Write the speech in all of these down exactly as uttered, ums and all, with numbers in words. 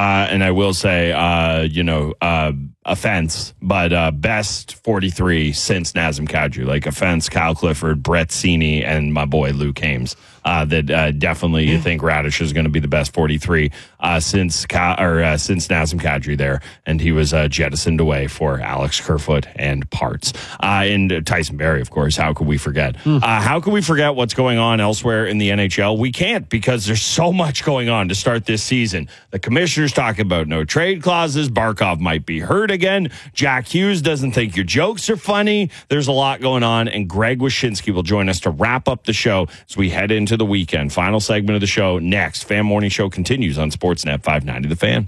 Uh, and I will say, uh, you know, uh, offense, but uh, best forty-three since Nazem Kadri. Like offense, Kyle Clifford, Brett Seney, and my boy Luke Hames. Uh, that uh, definitely you think Radish is going to be the best forty-three uh, since Ka- or uh, since Nazem Kadri there, and he was uh, jettisoned away for Alex Kerfoot and Parts uh, and Tyson Barrie, of course. How could we forget? Mm. Uh, how could we forget what's going on elsewhere in the N H L? We can't, because there's so much going on to start this season. The commissioner's talking about no trade clauses. Barkov might be hurt again. Jack Hughes doesn't think your jokes are funny. There's a lot going on, and Greg Wyshynski will join us to wrap up the show as we head into the weekend. Final segment of the show next. Fan Morning Show continues on Sportsnet five ninety The Fan.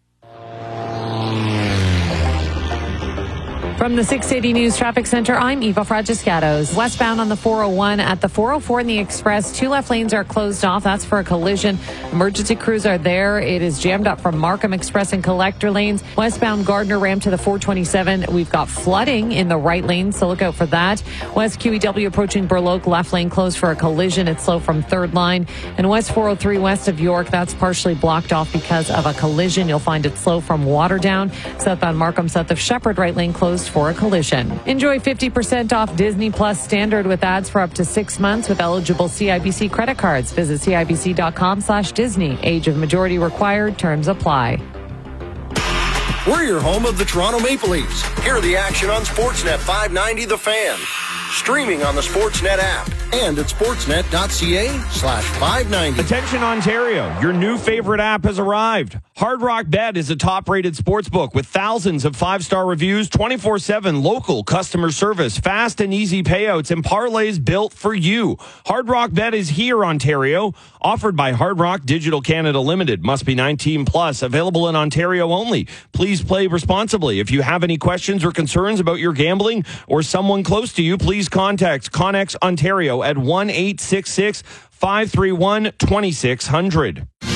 From the six eighty News Traffic Center, I'm Eva Fragiscatos. Westbound on the four oh one at the four oh four in the Express, two left lanes are closed off. That's for a collision. Emergency crews are there. It is jammed up from Markham Express and collector lanes. Westbound Gardner ramp to the four twenty-seven. We've got flooding in the right lane, so look out for that. West Q E W approaching Burloak, left lane closed for a collision. It's slow from third line. And West four oh three west of York, that's partially blocked off because of a collision. You'll find it slow from Waterdown. Southbound Markham, south of Shepherd, right lane closed for a collision. Enjoy fifty percent off Disney Plus Standard with ads for up to six months with eligible C I B C credit cards. Visit cibc.com slash Disney. Age of majority required. Terms apply. We're your home of the Toronto Maple Leafs. Hear the action on Sportsnet five ninety The Fan. Streaming on the Sportsnet app and at sportsnet.ca slash 590. Attention Ontario, your new favorite app has arrived. Hard Rock Bet is a top-rated sports book with thousands of five-star reviews, twenty-four seven local customer service, fast and easy payouts, and parlays built for you. Hard Rock Bet is here, Ontario. Offered by Hard Rock Digital Canada Limited. Must be nineteen plus. Available in Ontario only. Please play responsibly. If you have any questions or concerns about your gambling or someone close to you, please contact Connex Ontario at one eight six six, five three one, two six zero zero.